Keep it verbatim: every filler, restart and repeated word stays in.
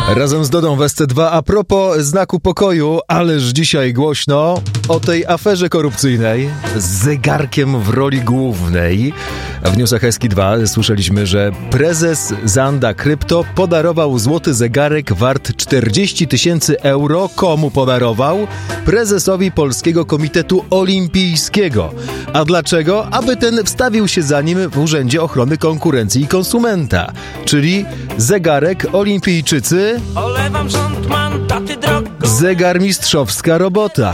Razem z Dodą w S C dwa. A propos znaku pokoju, ależ dzisiaj głośno o tej aferze korupcyjnej z zegarkiem w roli głównej. W newsach S K dwa słyszeliśmy, że prezes Zanda Krypto podarował złoty zegarek wart czterdzieści tysięcy euro. Komu podarował? Prezesowi Polskiego Komitetu Olimpijskiego. A dlaczego? Aby ten wstawił się za nim w Urzędzie Ochrony Konkurencji i Konsumenta. Czyli zegarek olimpijczycy... Olewam rząd, mandaty drogo. Zegarmistrzowska robota.